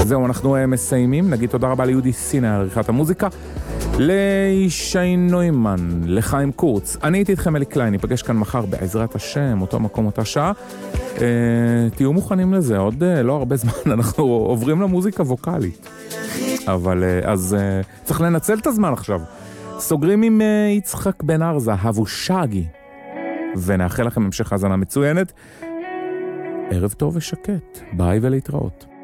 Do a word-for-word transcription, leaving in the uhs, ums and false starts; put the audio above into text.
זהו, אנחנו מסיימים. נגיד תודה רבה ליהודי סיני על עריכת המוזיקה, לישי נוימן, לחיים קורץ. אני הייתי איתכם אלי קליין, ניפגש כאן מחר בעזרת השם, אותו מקום, אותה שעה. תהיו מוכנים לזה, עוד לא הרבה זמן אנחנו עוברים למוזיקה ווקלית. אבל אז צריך לנצל את הזמן עכשיו. סוגרים עם יצחק בן ארזה, הבושגי. ונאחל לכם המשך האזנה מצוינת. ערב טוב ושקט. ביי ולהתראות.